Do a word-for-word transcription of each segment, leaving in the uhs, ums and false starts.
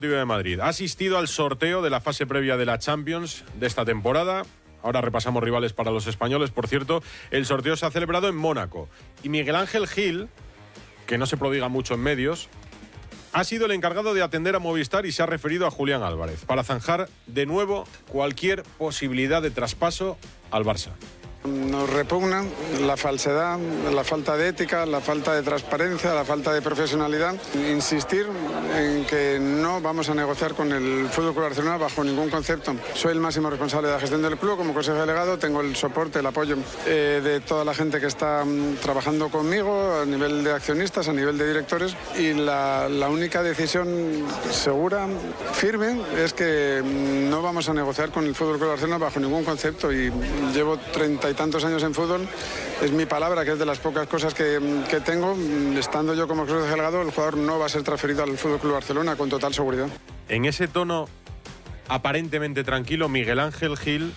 de Madrid. Ha asistido al sorteo de la fase previa de la Champions de esta temporada. Ahora repasamos rivales para los españoles. Por cierto, el sorteo se ha celebrado en Mónaco. Y Miguel Ángel Gil, que no se prodiga mucho en medios, ha sido el encargado de atender a Movistar y se ha referido a Julián Álvarez para zanjar de nuevo cualquier posibilidad de traspaso al Barça. Nos repugnan la falsedad, la falta de ética, la falta de transparencia, la falta de profesionalidad. Insistir en que no vamos a negociar con el F C Barcelona bajo ningún concepto. Soy el máximo responsable de la gestión del club como consejero delegado, tengo el soporte, el apoyo eh, de toda la gente que está um, trabajando conmigo a nivel de accionistas, a nivel de directores, y la, la única decisión segura, firme, es que um, no vamos a negociar con el F C Barcelona bajo ningún concepto, y llevo treinta y tantos años en fútbol, es mi palabra, que es de las pocas cosas que, que tengo. Estando yo como consejero delegado, el jugador no va a ser transferido al F C Barcelona con total seguridad. En ese tono aparentemente tranquilo, Miguel Ángel Gil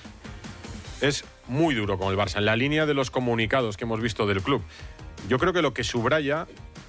es muy duro con el Barça, en la línea de los comunicados que hemos visto del club. Yo creo que lo que subraya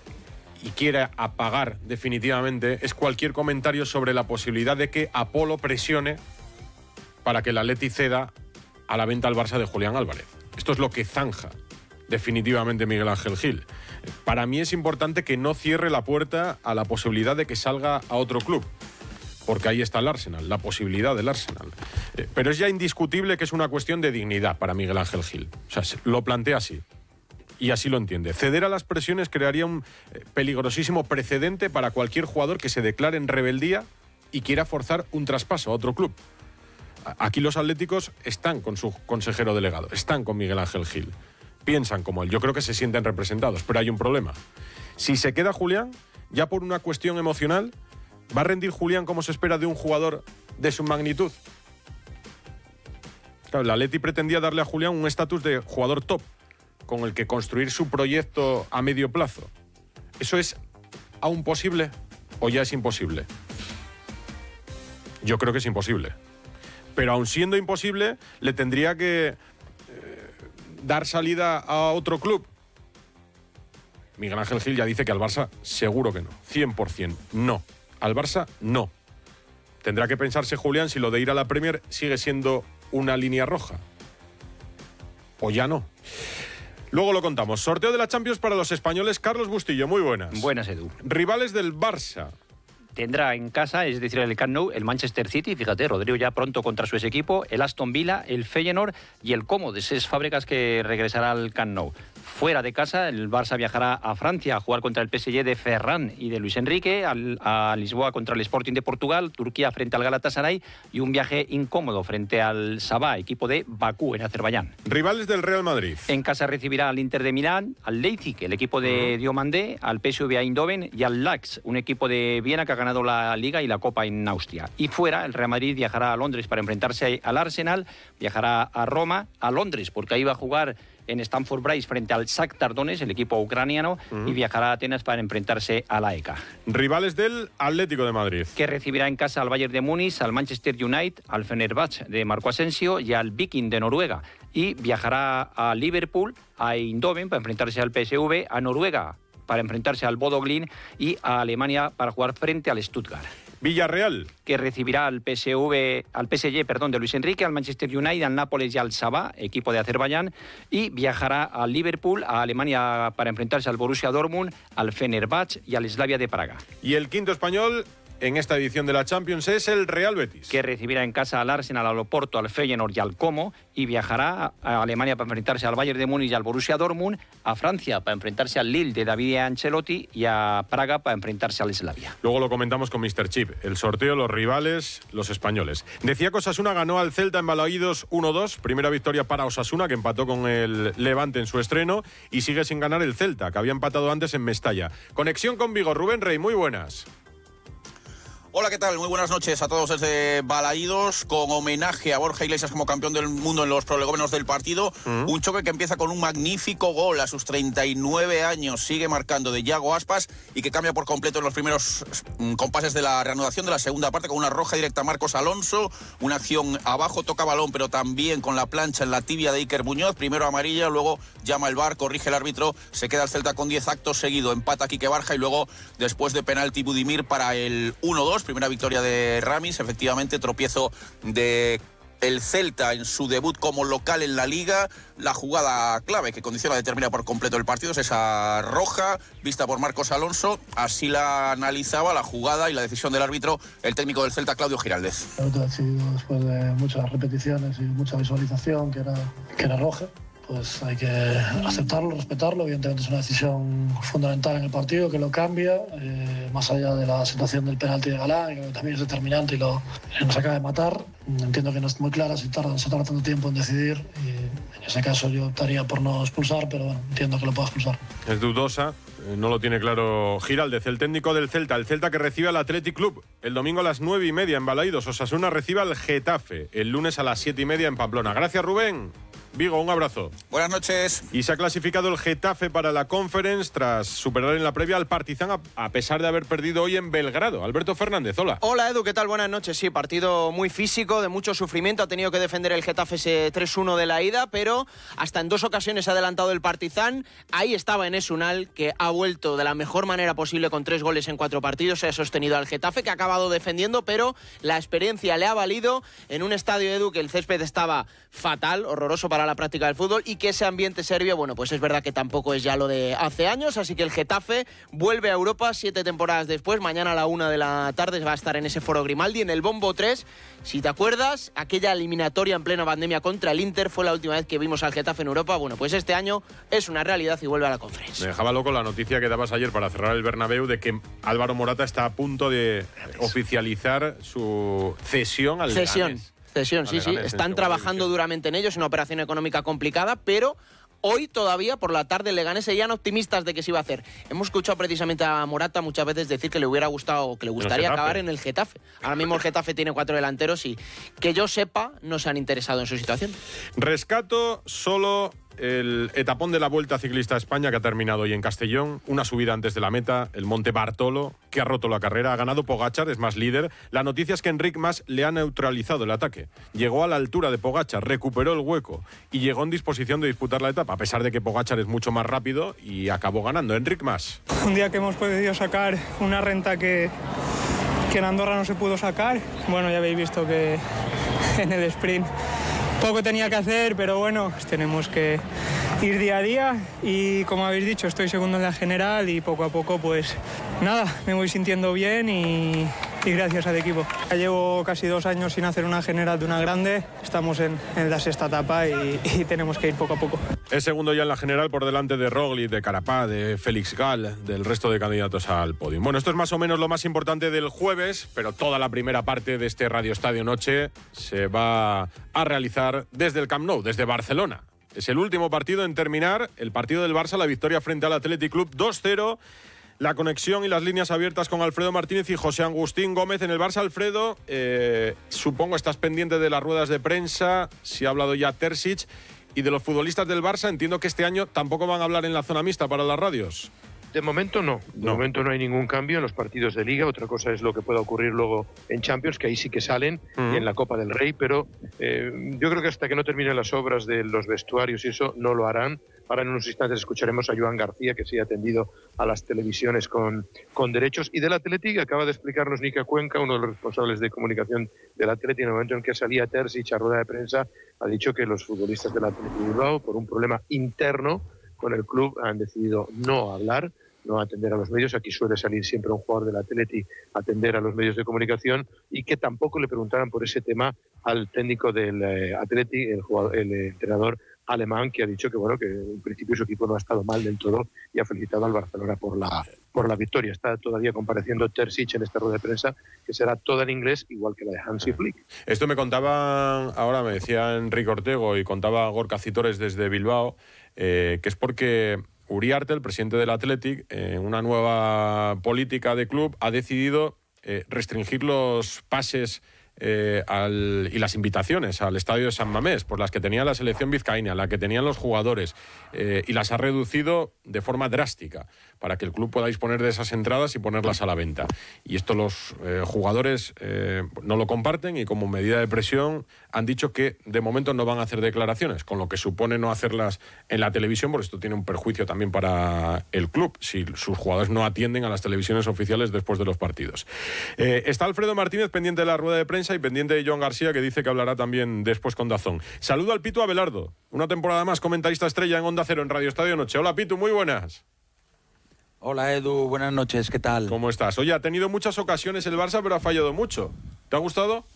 y quiere apagar definitivamente es cualquier comentario sobre la posibilidad de que Apolo presione para que el Atleti ceda a la venta al Barça de Julián Álvarez. Esto es lo que zanja definitivamente Miguel Ángel Gil. Para mí es importante que no cierre la puerta a la posibilidad de que salga a otro club, porque ahí está el Arsenal, la posibilidad del Arsenal. Pero es ya indiscutible que es una cuestión de dignidad para Miguel Ángel Gil. O sea, lo plantea así. Y así lo entiende. Ceder a las presiones crearía un peligrosísimo precedente para cualquier jugador que se declare en rebeldía y quiera forzar un traspaso a otro club. Aquí los atléticos están con su consejero delegado, están con Miguel Ángel Gil, piensan como él. Yo creo que se sienten representados, pero hay un problema. Si se queda Julián, ya por una cuestión emocional, ¿va a rendir Julián como se espera de un jugador de su magnitud? Claro, el Atleti pretendía darle a Julián un estatus de jugador top, con el que construir su proyecto a medio plazo. ¿Eso es aún posible o ya es imposible? Yo creo que es imposible. Pero aun siendo imposible, le tendría que eh, dar salida a otro club. Miguel Ángel Gil ya dice que al Barça seguro que no, cien por ciento no. Al Barça no. Tendrá que pensarse Julián si lo de ir a la Premier sigue siendo una línea roja. O ya no. Luego lo contamos. Sorteo de la Champions para los españoles. Carlos Bustillo, muy buenas. Buenas, Edu. Rivales del Barça. Tendrá en casa, es decir, el Camp Nou, el Manchester City, fíjate, Rodrigo ya pronto contra su ex equipo, el Aston Villa, el Feyenoord y el Como, de seis Fábricas que regresará al Camp Nou. Fuera de casa, el Barça viajará a Francia a jugar contra el P S G de Ferran y de Luis Enrique, al, a Lisboa contra el Sporting de Portugal, Turquía frente al Galatasaray y un viaje incómodo frente al Sabah, equipo de Bakú en Azerbaiyán. Rivales del Real Madrid. En casa recibirá al Inter de Milán, al Leipzig, el equipo de Diomandé, al P S V Eindhoven y al Lax, un equipo de Viena que ha ganado la Liga y la Copa en Austria. Y fuera, el Real Madrid viajará a Londres para enfrentarse al Arsenal, viajará a Roma, a Londres, porque ahí va a jugar en Stamford Bridge frente al Shakhtar Donetsk, el equipo ucraniano, uh-huh. y viajará a Atenas para enfrentarse a la E C A. Rivales del Atlético de Madrid. Que recibirá en casa al Bayern de Múnich, al Manchester United, al Fenerbahce de Marco Asensio y al Viking de Noruega. Y viajará a Liverpool, a Eindhoven para enfrentarse al P S V, a Noruega para enfrentarse al Bodo Glimt y a Alemania para jugar frente al Stuttgart. Villarreal. Que recibirá al P S V, al P S G, perdón, de Luis Enrique, al Manchester United, al Nápoles y al Sabah, equipo de Azerbaiyán, y viajará a Liverpool, a Alemania para enfrentarse al Borussia Dortmund, al Fenerbahce y al Slavia de Praga. Y el quinto español en esta edición de la Champions es el Real Betis. Que recibirá en casa al Arsenal, al Oporto, al Feyenoord y al Como, y viajará a Alemania para enfrentarse al Bayern de Múnich y al Borussia Dortmund, a Francia para enfrentarse al Lille de David Ancelotti y a Praga para enfrentarse al Slavia. Luego lo comentamos con míster Chip. El sorteo, los rivales, los españoles. Decía que Osasuna ganó al Celta en Balaídos uno dos. Primera victoria para Osasuna, que empató con el Levante en su estreno, y sigue sin ganar el Celta, que había empatado antes en Mestalla. Conexión con Vigo. Rubén Rey, muy buenas. Hola, ¿qué tal? Muy buenas noches a todos desde Balaídos, con homenaje a Borja Iglesias como campeón del mundo en los prolegómenos del partido. Mm. Un choque que empieza con un magnífico gol a sus treinta y nueve años, sigue marcando, de Yago Aspas, y que cambia por completo en los primeros compases de la reanudación de la segunda parte con una roja directa a Marcos Alonso, una acción abajo, toca balón, pero también con la plancha en la tibia de Iker Muñoz, primero amarilla, luego llama el V A R, corrige el árbitro, se queda el Celta con diez actos seguido, empata Quique Barja y luego, después de penalti, Budimir para el uno dos. primera victoria de Ramis, efectivamente tropiezo de el Celta en su debut como local en la Liga. La jugada clave que condiciona, determina por completo el partido es esa roja vista por Marcos Alonso. Así la analizaba la jugada y la decisión del árbitro el técnico del Celta, Claudio Giraldez. He decidido después de muchas repeticiones y mucha visualización que era, que era roja. Pues hay que aceptarlo, respetarlo. Evidentemente es una decisión fundamental en el partido que lo cambia, eh, más allá de la situación del penalti de Galán, que también es determinante y lo, nos acaba de matar. Entiendo que no es muy clara si tarda, se tarda tanto tiempo en decidir, y en ese caso yo optaría por no expulsar, pero bueno, entiendo que lo pueda expulsar. Es dudosa, no lo tiene claro Giraldez, el técnico del Celta, el Celta que recibe al Athletic Club el domingo a las nueve y media en Balaídos. Osasuna recibe al Getafe el lunes a las siete y media en Pamplona. Gracias, Rubén. Vigo, un abrazo. Buenas noches. Y se ha clasificado el Getafe para la Conference tras superar en la previa al Partizan a, a pesar de haber perdido hoy en Belgrado. Alberto Fernández, hola. Hola Edu, ¿qué tal? Buenas noches. Sí, partido muy físico, de mucho sufrimiento. Ha tenido que defender el Getafe ese tres uno de la ida, pero hasta en dos ocasiones ha adelantado el Partizan. Ahí estaba Enes Unal, que ha vuelto de la mejor manera posible con tres goles en cuatro partidos. Se ha sostenido al Getafe, que ha acabado defendiendo, pero la experiencia le ha valido en un estadio, Edu, que el césped estaba fatal, horroroso para la práctica del fútbol, y que ese ambiente serbio, bueno, pues es verdad que tampoco es ya lo de hace años, así que el Getafe vuelve a Europa siete temporadas después. Mañana a la una de la tarde va a estar en ese Foro Grimaldi, en el Bombo tres. Si te acuerdas, aquella eliminatoria en plena pandemia contra el Inter fue la última vez que vimos al Getafe en Europa. Bueno, pues este año es una realidad y vuelve a la Conference. Me dejaba loco la noticia que dabas ayer para cerrar el Bernabéu de que Álvaro Morata está a punto de oficializar su cesión al Cesión. Leganés. Cesión, sí, sí. Están trabajando duramente en ello. Es una operación económica complicada, pero hoy todavía por la tarde el Leganés serían optimistas de que se iba a hacer. Hemos escuchado precisamente a Morata muchas veces decir que le hubiera gustado o que le gustaría acabar en el Getafe. Ahora mismo el Getafe tiene cuatro delanteros y que yo sepa no se han interesado en su situación. Rescato solo el etapón de la Vuelta Ciclista a España que ha terminado hoy en Castellón, una subida antes de la meta, el Monte Bartolo, que ha roto la carrera, ha ganado Pogačar, es más líder. La noticia es que Enric Mas le ha neutralizado el ataque. Llegó a la altura de Pogačar, recuperó el hueco y llegó en disposición de disputar la etapa, a pesar de que Pogačar es mucho más rápido y acabó ganando. Enric Mas. Un día que hemos podido sacar una renta que, que en Andorra no se pudo sacar. Bueno, ya habéis visto que en el sprint poco tenía que hacer, pero bueno, pues tenemos que ir día a día y como habéis dicho, estoy segundo en la general y poco a poco pues nada, me voy sintiendo bien y, y gracias al equipo. Ya llevo casi dos años sin hacer una general de una grande, estamos en, en la sexta etapa y, y tenemos que ir poco a poco. Es segundo ya en la general por delante de Roglic, de Carapaz, de Félix Gal, del resto de candidatos al podio. Bueno, esto es más o menos lo más importante del jueves, pero toda la primera parte de este Radio Estadio Noche se va a realizar desde el Camp Nou, desde Barcelona. Es el último partido en terminar, el partido del Barça, la victoria frente al Athletic Club dos cero. La conexión y las líneas abiertas con Alfredo Martínez y José Agustín Gómez en el Barça. Alfredo, eh, supongo estás pendiente de las ruedas de prensa, si ha hablado ya Terzic, y de los futbolistas del Barça. Entiendo que este año tampoco van a hablar en la zona mixta para las radios. De momento no, de no. momento no hay ningún cambio en los partidos de Liga. Otra cosa es lo que pueda ocurrir luego en Champions, que ahí sí que salen, uh-huh. y en la Copa del Rey, pero eh, yo creo que hasta que no terminen las obras de los vestuarios y eso, no lo harán. Ahora en unos instantes escucharemos a Joan García, que sí ha atendido a las televisiones con, con derechos. Y del Athletic acaba de explicarnos Nica Cuenca, uno de los responsables de comunicación del Athletic, en el momento en que salía Terzic a rueda de prensa, ha dicho que los futbolistas del Athletic Bilbao, por un problema interno con el club, han decidido no hablar, no atender a los medios. Aquí suele salir siempre un jugador del Athletic a atender a los medios de comunicación, y que tampoco le preguntaran por ese tema al técnico del eh, Athletic, el, jugador, el eh, entrenador alemán, que ha dicho que bueno, que en principio su equipo no ha estado mal del todo y ha felicitado al Barcelona por la, por la victoria. Está todavía compareciendo Terzic en esta rueda de prensa, que será toda en inglés, igual que la de Hansi Flick. Esto me contaban, ahora me decía Enrique Ortego y contaba Gorka Citores desde Bilbao, eh, que es porque Uriarte, el presidente del Athletic, en eh, una nueva política de club, ha decidido eh, restringir los pases eh, al, y las invitaciones al estadio de San Mamés, por las que tenía la selección vizcaína, la que tenían los jugadores, eh, y las ha reducido de forma drástica para que el club pueda disponer de esas entradas y ponerlas a la venta. Y esto los eh, jugadores eh, no lo comparten y como medida de presión han dicho que de momento no van a hacer declaraciones, con lo que supone no hacerlas en la televisión, porque esto tiene un perjuicio también para el club, si sus jugadores no atienden a las televisiones oficiales después de los partidos. Eh, está Alfredo Martínez pendiente de la rueda de prensa y pendiente de Joan García, que dice que hablará también después con Dazón. Saludo al Pitu Abelardo, una temporada más comentarista estrella en Onda Cero en Radio Estadio Noche. Hola Pitu, muy buenas. Hola Edu, buenas noches, ¿qué tal? ¿Cómo estás? Oye, ha tenido muchas ocasiones el Barça, pero ha fallado mucho. ¿Te ha gustado?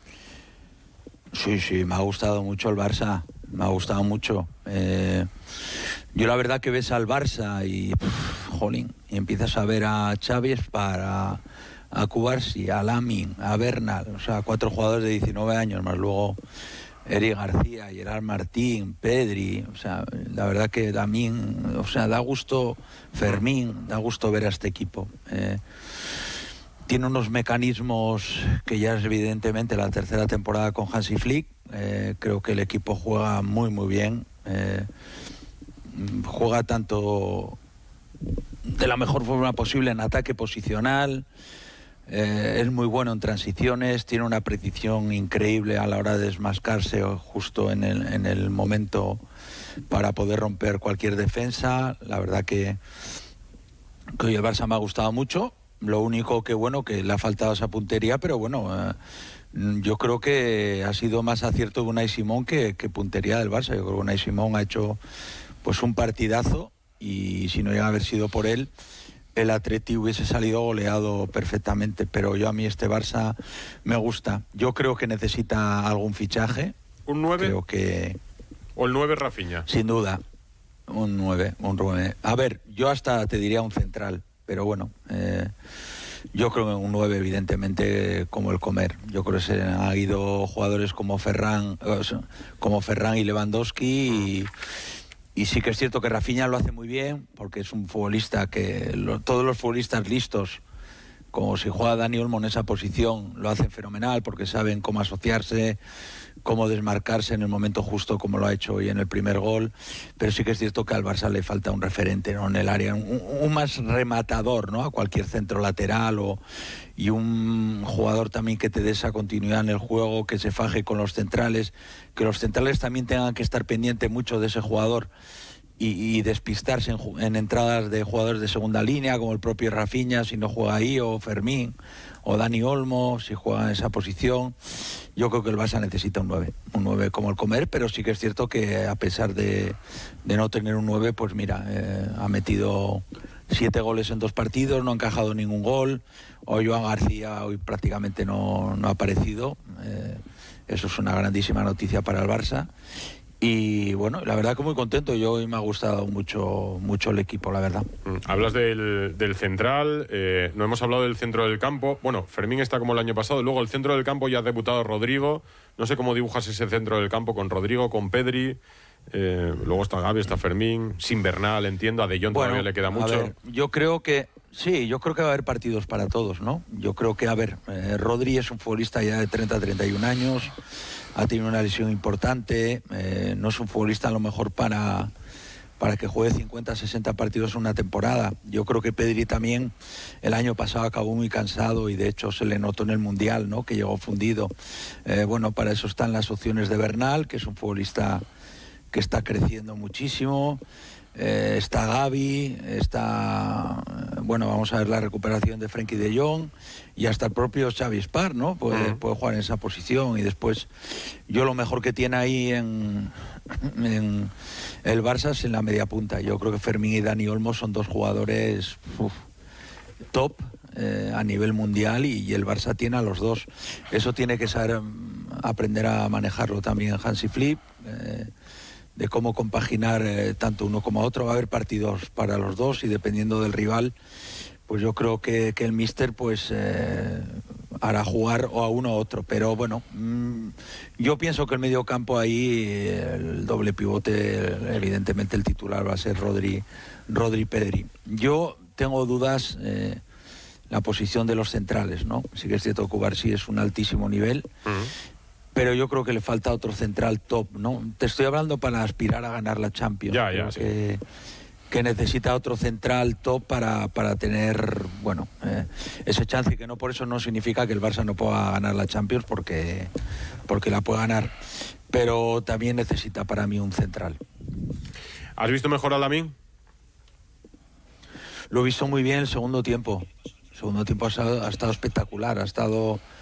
Sí, sí, me ha gustado mucho el Barça, me ha gustado mucho. Eh, yo la verdad que ves al Barça y, pff, jolín, y empiezas a ver a Xavi para a Cubarsí, a Lamin, a Bernal, o sea, cuatro jugadores de diecinueve años, más luego Eric García, Gerard Martín, Pedri, o sea, la verdad que también, o sea, da gusto, Fermín, da gusto ver a este equipo. Eh, tiene unos mecanismos que ya es evidentemente la tercera temporada con Hansi Flick, eh, creo que el equipo juega muy muy bien, eh, juega tanto de la mejor forma posible en ataque posicional, Eh, es muy bueno en transiciones, tiene una precisión increíble a la hora de desmascarse justo en el, en el momento para poder romper cualquier defensa. La verdad que, que hoy el Barça me ha gustado mucho. Lo único que bueno, que le ha faltado esa puntería, pero bueno, eh, yo creo que ha sido más acierto de Unai Simón que, que puntería del Barça. Yo creo que Unai Simón ha hecho pues un partidazo y si no llega a haber sido por él, el Atleti hubiese salido goleado perfectamente, pero yo a mí este Barça me gusta. Yo creo que necesita algún fichaje. ¿Un nueve? Creo que... ¿O el nueve Rafinha? Sin duda, un nueve, un nueve. A ver, yo hasta te diría un central, pero bueno, eh, yo creo que un nueve evidentemente como el comer. Yo creo que se han ido jugadores como Ferran, como Ferran y Lewandowski y... Y sí que es cierto que Rafinha lo hace muy bien, porque es un futbolista que lo, todos los futbolistas listos, como si juega Dani Olmo en esa posición, lo hacen fenomenal, porque saben cómo asociarse, cómo desmarcarse en el momento justo, como lo ha hecho hoy en el primer gol. Pero sí que es cierto que al Barça le falta un referente, ¿no?, en el área, un, un más rematador, ¿no?, a cualquier centro lateral, o, y un jugador también que te dé esa continuidad en el juego, que se faje con los centrales, que los centrales también tengan que estar pendientes mucho de ese jugador y, y despistarse en, en entradas de jugadores de segunda línea, como el propio Rafinha, si no juega ahí, o Fermín, o Dani Olmo, si juega en esa posición. Yo creo que el Barça necesita un nueve, un nueve como el comer, pero sí que es cierto que a pesar de, de no tener un nueve, pues mira, eh, ha metido siete goles en dos partidos, no ha encajado ningún gol. O Joan García hoy prácticamente no, no ha aparecido. Eh, eso es una grandísima noticia para el Barça. Y bueno, la verdad que muy contento. Yo hoy me ha gustado mucho mucho el equipo, la verdad. Hablas del, del central, eh, no hemos hablado del centro del campo. Bueno, Fermín está como el año pasado. Luego el centro del campo ya ha debutado Rodrigo. No sé cómo dibujas ese centro del campo con Rodrigo, con Pedri. Eh, luego está Gavi, está Fermín, sin Bernal, entiendo. A De Jong bueno, todavía le queda mucho. A ver, yo creo que sí, yo creo que va a haber partidos para todos, ¿no? Yo creo que, a ver, eh, Rodri es un futbolista ya de treinta a treinta y un años, ha tenido una lesión importante, eh, no es un futbolista a lo mejor para, para que juegue cincuenta, sesenta partidos en una temporada. Yo creo que Pedri también el año pasado acabó muy cansado y de hecho se le notó en el Mundial, ¿no?, que llegó fundido. Eh, bueno, para eso están las opciones de Bernal, que es un futbolista que está creciendo muchísimo. Eh, está Gavi, está, bueno, vamos a ver la recuperación de Frenkie de Jong y hasta el propio Xavi Spar, ¿no? Puede, uh-huh. puede jugar en esa posición. Y después, yo lo mejor que tiene ahí en, en el Barça es en la media punta. Yo creo que Fermín y Dani Olmo son dos jugadores uf, top eh, a nivel mundial y, y el Barça tiene a los dos. Eso tiene que saber um, aprender a manejarlo también Hansi Flick. Eh, de cómo compaginar eh, tanto uno como otro. Va a haber partidos para los dos y dependiendo del rival, pues yo creo que, que el míster pues eh, hará jugar o a uno u otro. Pero bueno, mmm, yo pienso que el medio campo ahí, el doble pivote, evidentemente el titular va a ser Rodri, Rodri Pedri. Yo tengo dudas, eh, la posición de los centrales, ¿no? Sí que es cierto que Cubarsí es un altísimo nivel, uh-huh. pero yo creo que le falta otro central top, ¿no? Te estoy hablando para aspirar a ganar la Champions. Ya, ya, sí. que, que necesita otro central top para, para tener, bueno, eh, ese chance, y que no por eso no significa que el Barça no pueda ganar la Champions, porque, porque la puede ganar, pero también necesita para mí un central. ¿Has visto mejor a Lamine? Lo he visto muy bien el segundo tiempo. El segundo tiempo ha estado, ha estado espectacular, ha estado